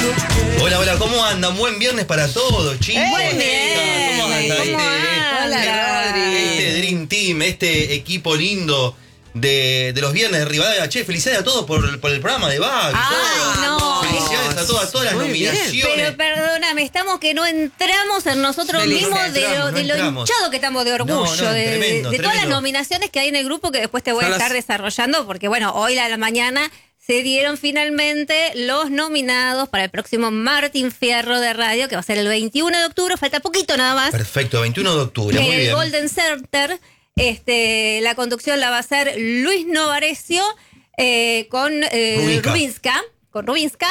Hola, hola, ¿cómo andan? Buen viernes para todos, chicos. Buen bien. ¿Cómo andan? Hola, Rodri. Este Dream Team, este equipo lindo de los viernes de Rivadavia. Che, felicidades a todos por el programa de Babi. Ay, no. Felicidades a todas las Muy bien. nominaciones. Pero perdóname, estamos que no entramos en nosotros Feliz. mismos No entramos, de lo entramos. hinchado que estamos de orgullo, No, de tremendo, todas las tremendo. nominaciones que hay en el grupo que después te voy a Son estar las- desarrollando, porque bueno, hoy a la mañana se dieron finalmente los nominados para el próximo Martín Fierro de Radio, que va a ser el 21 de octubre, falta poquito nada más. Perfecto, 21 de octubre, muy En el bien. Golden Center, la conducción la va a hacer Luis Novarecio con Rubinska.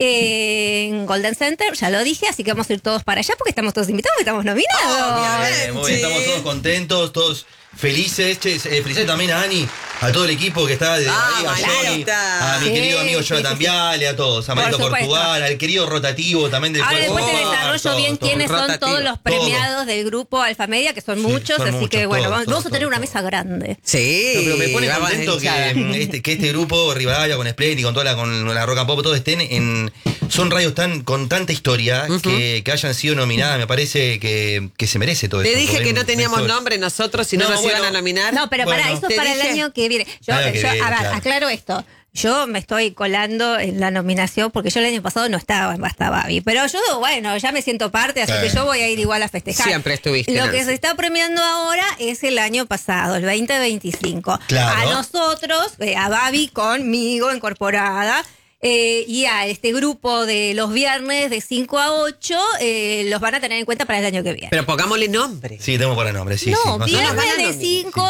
En Golden Center, ya lo dije, así que vamos a ir todos para allá porque estamos todos invitados, porque estamos nominados. Muy bien, estamos todos contentos, todos felices. Che, felicidades también a Ani, a todo el equipo que está desde ahí, a Johnny, claro. a mi Sí, querido amigo Jonathan sí. Viale, a todos, a Marito supuesto. Portugal, al querido rotativo también del Ahora después te Cuerpo, desarrollo todo, bien todo. quiénes son Rotativo. todos los premiados del grupo Alfa Media, que son Sí, muchos, son así muchos, que bueno, todos, vamos a tener todos, una todos. mesa grande. Sí. No, pero me pone vamos contento hinchada. que este grupo, Rivadavia, con Splendid y con toda con la Rock and Pop, todos estén son radios con tanta historia que hayan sido nominadas. Me parece que se merece todo Te eso. dije porque que no es teníamos mejor. nombre nosotros, si no, No, nos bueno. iban a nominar. No, pero Bueno, para eso te es para dije. el año que viene. Yo, Claro que a ver, viene, claro. aclaro esto. Yo me estoy colando en la nominación porque yo el año pasado no estaba en Basta Babi. Pero yo, bueno, ya me siento parte, así que yo voy a ir igual a festejar. Siempre estuviste, Lo Nancy. que se está premiando ahora es el año pasado, el 2025. Claro. A nosotros, a Babi conmigo incorporada. Y a este grupo de los viernes de 5 a 8 los van a tener en cuenta para el año que viene. Pero pongámosle nombre. Sí, tengo para nombre, sí. No, sí, más o menos. viernes de menos. 5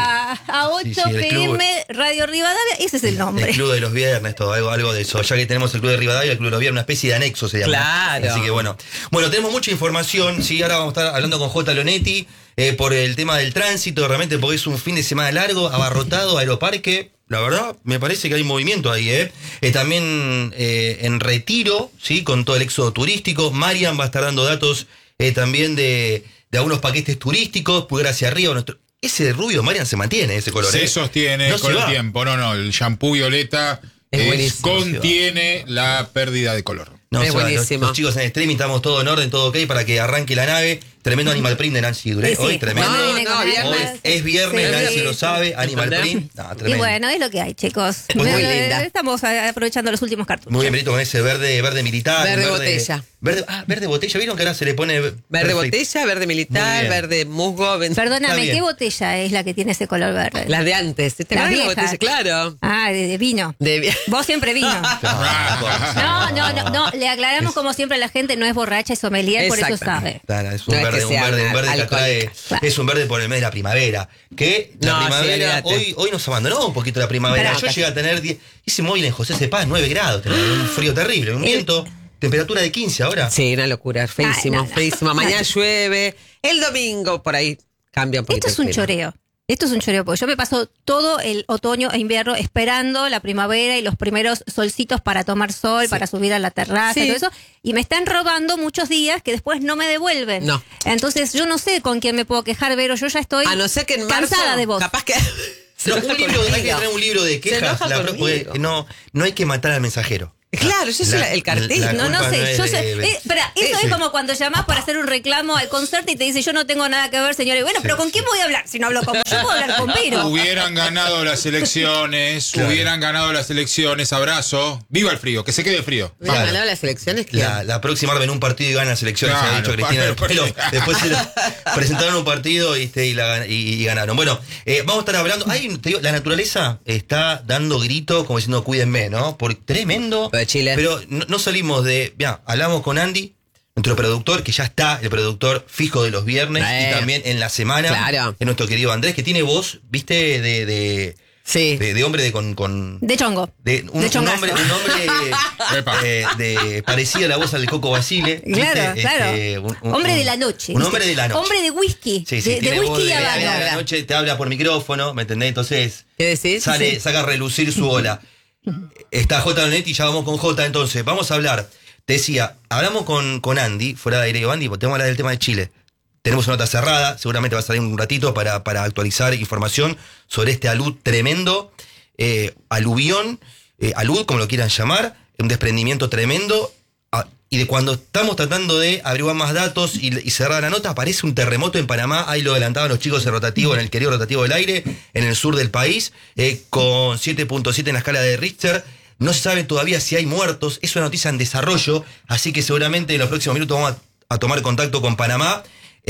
a 8 Sí, el club. PM, Radio Rivadavia, ese es el nombre. El club de los viernes, todo, algo de eso. Ya que tenemos el club de Rivadavia, el club de los viernes, una especie de anexo se llama. Claro. Así que bueno. Bueno, tenemos mucha información. Sí, ahora vamos a estar hablando con J. Lonetti por el tema del tránsito, realmente porque es un fin de semana largo, abarrotado, Aeroparque. La verdad, me parece que hay movimiento ahí, también en Retiro, ¿sí? Con todo el éxodo turístico. Marian va a estar dando datos también de algunos paquetes turísticos, pulgar hacia arriba. Ese rubio, Marian, se mantiene, ese color. Se sostiene No se con el va. tiempo. No, el shampoo violeta Es buenísimo. contiene la pérdida de color. No, Es se va. buenísimo. Los chicos en streaming estamos todo en orden, todo ok para que arranque la nave. Tremendo Animal Print de Nancy Duré. Sí, sí. Hoy tremendo. No, Viene con no, Hoy viernes. es viernes, Sí. Nancy lo sabe. Animal Print. No, Y tremendo. bueno, es lo que hay, chicos. Muy linda. Estamos aprovechando los últimos cartuchos. Muy bien, Benito, con ese verde militar. Verde un botella. Verde botella. ¿Vieron que ahora se le pone Verde perfecto? botella, verde Muy militar, bien. verde musgo. Está Perdóname, bien. ¿qué botella es la que tiene ese color verde? Las de antes. ¿Te Las acuerdas de la viejas. botella? Claro. Ah, de vino. De... Vos siempre vino. No, le aclaramos como siempre a la gente, no es borracha, es sommelier, por eso Exactamente. sabe. Claro, es un No es verde, que un sea verde que atrae. Claro. Es un verde por el mes de la primavera. Que la No, sí, primavera, olvídate. hoy nos abandonó un poquito la primavera. Pero- Yo llegué a tener 10. Hice móvil en José Cepaz, 9 grados. Tenía un frío terrible, un viento. Temperatura de 15 ahora. Sí, una locura. Feísimo, Ay, no. feísimo. Mañana llueve. El domingo por ahí cambia un poquito. Esto es un el clima. choreo. Esto es un choreo, porque yo me paso todo el otoño e invierno esperando la primavera y los primeros solcitos para tomar sol, para subir a la terraza y Sí. todo eso, y me están robando muchos días que después no me devuelven. No. Entonces yo no sé con quién me puedo quejar, Vero, yo ya estoy A no ser que en marzo, cansada de vos. capaz que... No, hay que tener un libro de Se quejas. enoja Porque conmigo. no hay que matar al mensajero. Claro, yo soy el cartel. la No, no culpa sé, es yo de- sé. Espera, eso Sí. es como cuando llamás para hacer un reclamo al concerto y te dice, yo no tengo nada que ver, señor. Y bueno, pero ¿con quién voy a hablar? Si no hablo con vos, yo puedo hablar con Vero. Hubieran ganado las elecciones, abrazo. Viva el frío, que se quede frío. ¿Me han Claro. ganado las elecciones? Claro. La próxima armen un partido y ganan las elecciones, Claro, ha dicho Cristina del porque- Pelo. Después presentaron un partido y ganaron. Bueno, vamos a estar hablando. Te digo, la naturaleza está dando grito, como diciendo, cuídenme, ¿no? Tremendo. Lo de Chile. Pero no salimos de. Mira, hablamos con Andy, nuestro productor, que ya está, el productor fijo de los viernes y también en la semana. Claro. Es nuestro querido Andrés, que tiene voz, ¿viste? Sí. De hombre con De chongo. un chongazo. hombre Epa. parecida a la voz del Coco Basile. Claro, ¿viste? claro. Hombre de la noche. Un ¿viste? hombre de la noche. Hombre de whisky. Sí, sí, de tiene voz whisky y de habano. la noche, te habla por micrófono, ¿me entendés? Entonces ¿Qué decís? Sí. saca a relucir su ola. Está J. Lonetti y ya vamos con J. Entonces, vamos a hablar. Te decía, hablamos con Andy, fuera de aire, digo, Andy, tenemos que hablar del tema de Chile. Tenemos una nota cerrada, seguramente va a salir un ratito para actualizar información sobre este alud tremendo, aluvión, alud, como lo quieran llamar, un desprendimiento tremendo. Y de cuando estamos tratando de averiguar más datos y cerrar la nota, aparece un terremoto en Panamá. Ahí lo adelantaban los chicos de rotativo, en el querido rotativo del aire, en el sur del país, con 7.7 en la escala de Richter. No se sabe todavía si hay muertos. Es una noticia en desarrollo, así que seguramente en los próximos minutos vamos a tomar contacto con Panamá.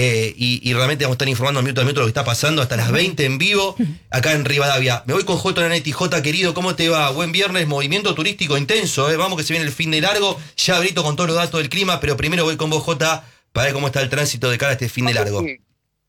Y realmente vamos a estar informando minuto a minuto lo que está pasando hasta las 20 en vivo acá en Rivadavia. Me voy con J. Lanetti. J, querido, ¿cómo te va? Buen viernes, movimiento turístico intenso, vamos que se viene el fin de largo. Ya Brito con todos los datos del clima, pero primero voy con vos, J, para ver cómo está el tránsito de cara a este fin de largo. Sí.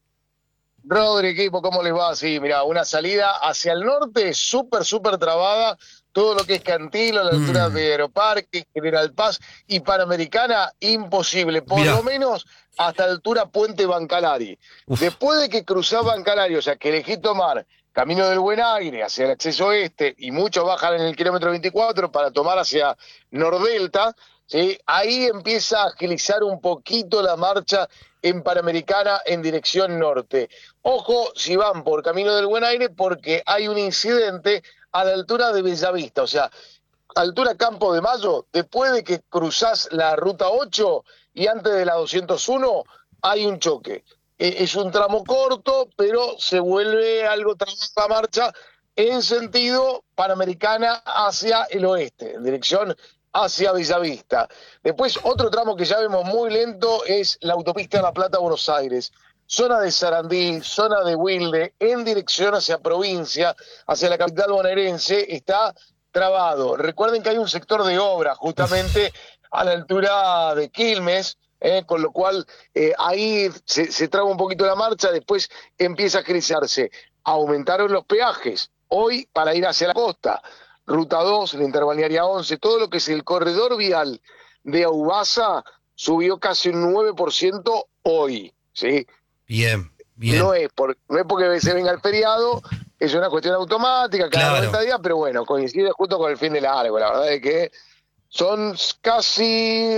Rodri, equipo, ¿cómo les va? Sí, mira, una salida hacia el norte súper trabada. Todo lo que es Cantilo, a la altura de Aeroparque, General Paz y Panamericana, imposible. Por Mirá. lo menos hasta la altura Puente Bancalari. Uf. Después de que cruzás Bancalari, o sea, que elegí tomar Camino del Buen Aire hacia el acceso este y muchos bajan en el kilómetro 24 para tomar hacia Nordelta, ¿sí? Ahí empieza a agilizar un poquito la marcha en Panamericana en dirección norte. Ojo si van por Camino del Buen Aire porque hay un incidente a la altura de Bellavista, o sea, altura Campo de Mayo, después de que cruzás la ruta 8 y antes de la 201, hay un choque. Es un tramo corto, pero se vuelve algo trabada la marcha en sentido Panamericana hacia el oeste, en dirección hacia Bellavista. Después, otro tramo que ya vemos muy lento es la autopista de La Plata-Buenos Aires. Zona de Sarandí, zona de Wilde, en dirección hacia provincia, hacia la capital bonaerense, está trabado. Recuerden que hay un sector de obra justamente a la altura de Quilmes, con lo cual ahí se traba un poquito la marcha, después empieza a agilizarse. Aumentaron los peajes, hoy para ir hacia la costa, Ruta 2, la Interbalnearia 11, todo lo que es el corredor vial de Aubasa subió casi un 9% hoy, ¿sí? Bien. No es porque se venga el feriado, es una cuestión automática, cada Claro. 90 días, pero bueno, coincide justo con el fin de largo. La verdad es que son casi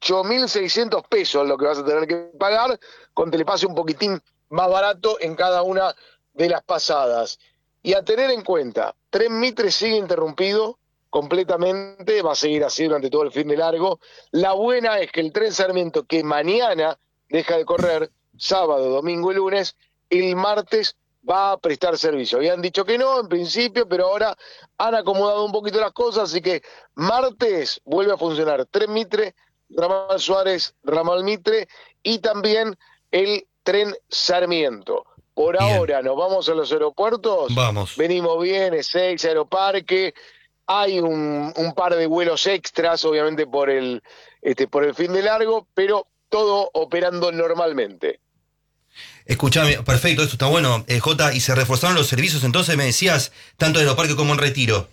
8.600 pesos lo que vas a tener que pagar, con Telepase un poquitín más barato en cada una de las pasadas. Y a tener en cuenta, Tren Mitre sigue interrumpido completamente, va a seguir así durante todo el fin de largo. La buena es que el Tren Sarmiento, que mañana deja de correr, sábado, domingo y lunes, el martes va a prestar servicio. Habían dicho que no en principio, pero ahora han acomodado un poquito las cosas, así que martes vuelve a funcionar Tren Mitre, Ramal Suárez, Ramal Mitre y también el Tren Sarmiento. Por Bien. ahora nos vamos a los aeropuertos. Vamos. Venimos bien, Ezeiza, Aeroparque. Hay un par de vuelos extras, obviamente por el fin de largo, pero todo operando normalmente. Escuchame, perfecto, esto está bueno. J, y se reforzaron los servicios, entonces me decías, tanto en Aeroparque como en Retiro.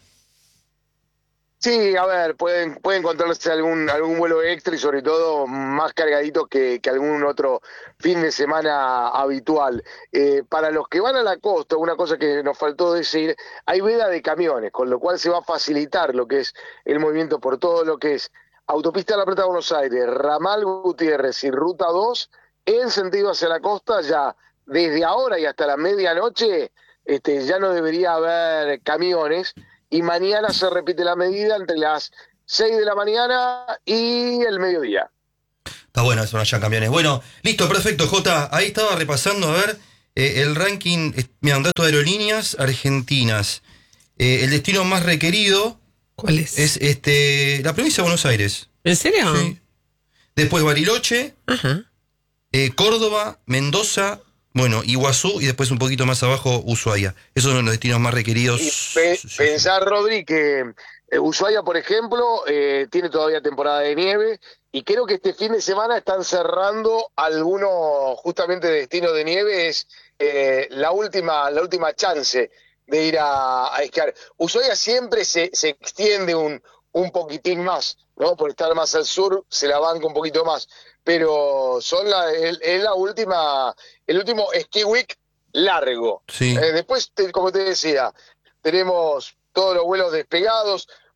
Sí, a ver, pueden encontrarse algún vuelo extra y sobre todo más cargadito que algún otro fin de semana habitual. Para los que van a la costa, una cosa que nos faltó decir, hay veda de camiones, con lo cual se va a facilitar lo que es el movimiento por todo lo que es Autopista de La Plata Buenos Aires, Ramal Gutiérrez y Ruta 2, en sentido hacia la costa, ya desde ahora y hasta la medianoche, ya no debería haber camiones. Y mañana se repite la medida entre las 6 de la mañana y el mediodía. Está bueno, eso no haya camiones. Bueno, listo, perfecto, J. Ahí estaba repasando, a ver, el ranking, mira, un dato de aerolíneas argentinas. El destino más requerido ¿Cuál es? es la provincia de Buenos Aires. ¿En serio? Sí. Después Bariloche, Ajá. Córdoba, Mendoza, bueno, Iguazú y después un poquito más abajo Ushuaia. Esos son los destinos más requeridos. Y Sí. pensar, Rodri, que Ushuaia, por ejemplo, tiene todavía temporada de nieve y creo que este fin de semana están cerrando algunos justamente destinos de nieve. Es la última chance de ir a esquiar. Ushuaia siempre se extiende un poquitín más, ¿no? Por estar más al sur se la banca un poquito más, pero es la última, el último ski week largo. Sí. Después, como te decía, tenemos todos los vuelos despegados,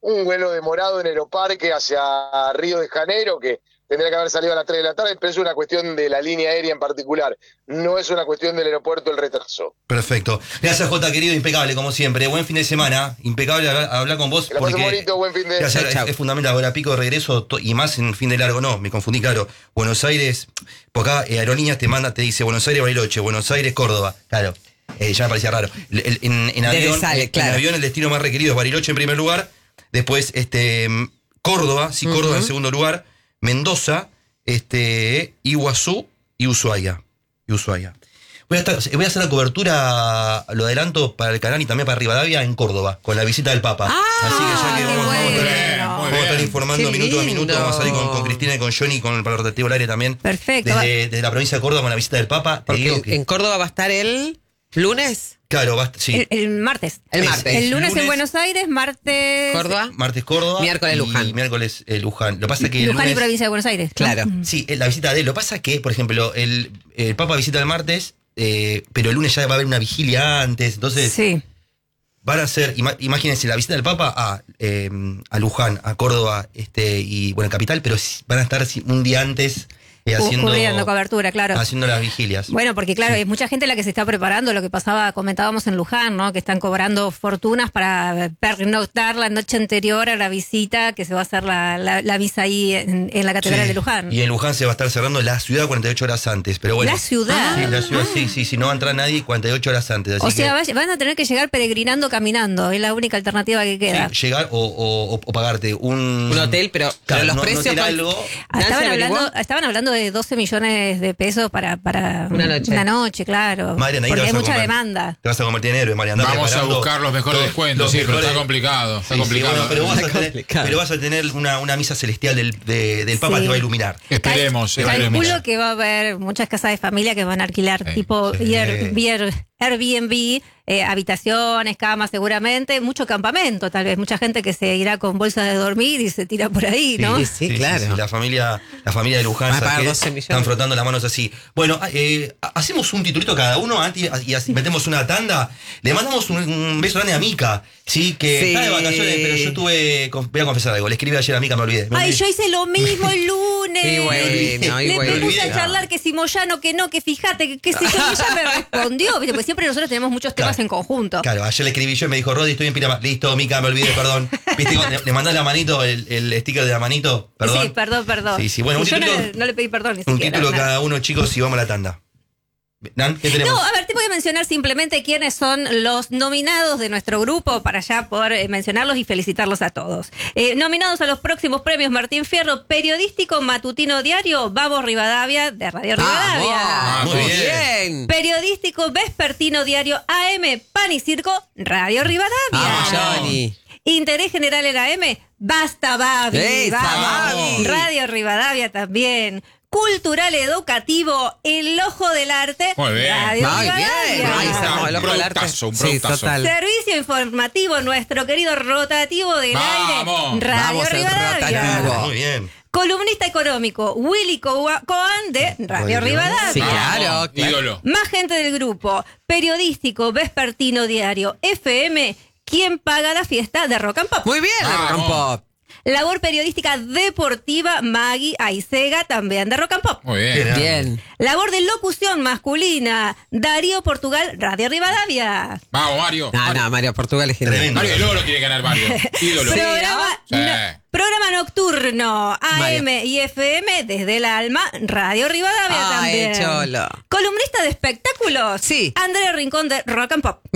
un vuelo demorado en Aeroparque hacia Río de Janeiro, que tendría que haber salido a las 3 de la tarde, pero es una cuestión de la línea aérea en particular, no es una cuestión del aeropuerto el retraso. Perfecto. Gracias, Jota, querido, impecable, como siempre. Buen fin de semana, impecable hablar con vos. Que la pasen bonito, buen fin de Gracias, Chau. es fundamental, ahora pico de regreso y más en fin de largo, no, me confundí, claro. Buenos Aires, por acá Aerolíneas te dice Buenos Aires, Bariloche, Buenos Aires, Córdoba, claro. Ya me parecía raro. En avión el destino más requerido es Bariloche en primer lugar, después Córdoba, Córdoba en segundo lugar, Mendoza, Iguazú y Ushuaia. Voy a hacer la cobertura, lo adelanto, para el canal y también para Rivadavia en Córdoba, con la visita del Papa. Así que ya que vamos a estar informando Qué minuto a minuto. lindo. Vamos a salir con Cristina y con Johnny, para el rotativo al aire también. Perfecto. Desde la provincia de Córdoba con la visita del Papa. Te digo Porque que, en Córdoba va a estar el lunes. claro, sí. El martes. El martes. El lunes en Buenos Aires, martes. Córdoba. Martes Córdoba. Miércoles Luján. Y miércoles Luján. Lo que pasa es que el Luján y lunes, provincia de Buenos Aires. ¿no? Claro. sí, la visita de él. Lo que pasa es que, por ejemplo, el Papa visita el martes, pero el lunes ya va a haber una vigilia antes. Entonces, Sí. van a ser, imagínense, la visita del Papa a Luján, a Córdoba y bueno, capital, pero van a estar un día antes Cubriendo cobertura, claro. haciendo las vigilias. Bueno, porque claro, hay mucha gente la que se está preparando, lo que comentábamos en Luján, ¿no? Que están cobrando fortunas para pernoctar la noche anterior a la visita, que se va a hacer la misa ahí en la Catedral Sí. de Luján. Y en Luján se va a estar cerrando la ciudad 48 horas antes, pero bueno. La ciudad. Sí, la ciudad, sí, no va a entrar nadie 48 horas antes. Así O sea, que, van a tener que llegar peregrinando caminando, es la única alternativa que queda. sí, llegar o pagarte un hotel, pero los no precios tiene con- algo. Estaban hablando de 12 millones de pesos para Una noche. claro. Marian, ahí porque te hay vas a mucha convertir. demanda. Te vas a convertir en héroe, Marian. Vamos a buscar los mejores descuentos, sí, pero está complicado. Está complicado. bueno, pero Complicado. vas a tener una misa celestial del Papa Sí. que va a iluminar. Esperemos. Calculo que va a haber muchas casas de familia que van a alquilar tipo sí. Airbnb, habitaciones, camas seguramente, mucho campamento tal vez, mucha gente que se irá con bolsas de dormir y se tira por ahí, ¿no? Sí, claro. La familia de Luján, Va a pagar ¿sabes qué? 12 millones. Están frotando las manos así. Bueno, hacemos un titulito cada uno y así metemos una tanda. Le mandamos un beso grande a Mica, sí, que Sí. está de vacaciones, pero yo voy a confesar algo. Le escribí ayer a Mica, me olvidé. Ay, yo hice lo mismo el lunes. Y bueno, y Le bueno. puse a charlar que si Moyano, que no, que fíjate, que qué sé yo, y ella me respondió, ¿viste? Porque siempre nosotros tenemos muchos temas Claro. en conjunto. Claro, ayer le escribí yo y me dijo, Rodi, estoy en Pinamar. Listo, Mica, me olvidé, perdón. ¿Viste? Le mandás la manito, el sticker de la manito, perdón. Sí, perdón. Sí, bueno, Y un yo título- no le pedí perdón ni Un siquiera. título nada. cada uno, chicos, y vamos a la tanda. ¿Nan? ¿Qué tenemos? No, a ver, te voy a mencionar simplemente quiénes son los nominados de nuestro grupo para ya poder mencionarlos y felicitarlos a todos. Nominados a los próximos premios Martín Fierro, periodístico matutino diario, Vamos Rivadavia, de Radio Rivadavia. ¡Vamos! Muy Muy bien. bien. Periodístico vespertino diario AM, Pan y Circo, Radio Rivadavia. Vamos, Johnny. Interés general en AM, Basta Babi. ¡Esa, Vamos. Babi! Radio Rivadavia también. Cultural educativo, El Ojo del Arte, Muy bien. Radio Muy Rivadavia. bien. Ahí estamos, el ojo del arte. productazo, un Sí, productazo. total. Servicio informativo, nuestro querido rotativo del Vamos. aire, Radio Vamos, el Rivadavia. rotativo. Muy bien. Columnista económico, Willy Coan de Radio Rivadavia. Sí, claro, Vamos, claro. ídolo. Más gente del grupo, periodístico, vespertino diario, FM, ¿Quién paga la fiesta de Rock and Pop? Muy bien, Vamos. Rock and Pop. Labor periodística deportiva, Maggie Aicega, también de Rock and Pop. Muy bien. Bien. Labor de locución masculina, Darío Portugal, Radio Rivadavia. Vamos, Mario. No, Mario Portugal es genial. Tremendo. Mario el oro quiere ganar Mario. Ídolo. Programa, Sí. programa nocturno, AM Mario. y FM, desde el alma, Radio Rivadavia Ay, también. cholo. Columnista de espectáculos, Sí. Andrea Rincón de Rock and Pop.